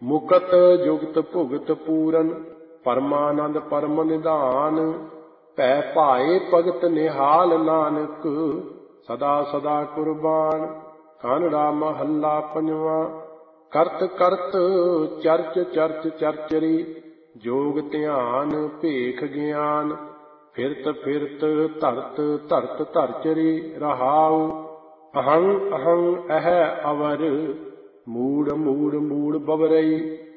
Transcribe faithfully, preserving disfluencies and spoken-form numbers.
ਮੁਕਤ ਜੁਗਤ ਭੁਗਤ ਪੂਰਨ ਪਰਮਾਨੰਦ ਪਰਮ ਨਿਧਾਨ। ਭੈ ਭਾਏ ਭਗਤ ਨਿਹਾਲ ਨਾਨਕ ਸਦਾ ਸਦਾ ਕੁਰਬਾਨ। ਕਾਨੜਾ ਮਹੱਲਾ ਪੰਜਵਾਂ। ਕਰਤ ਕਰਤ ਚਰਚ ਚਰਚ ਚਰਚਰੀ ਜੋਗ ਧਿਆਨ ਭੇਖ ਗਿਆਨ। ਫਿਰਤ ਫਿਰਤ ਧਰਤ ਧਰਤ ਧਰਚਰੀ ਰਹਾਉ। ਅਹੰ ਅਹੰ ਅਹ ਅਵਰ ਮੂੜ ਮੂੜ ਮੂੜ ਬਵਰਈ।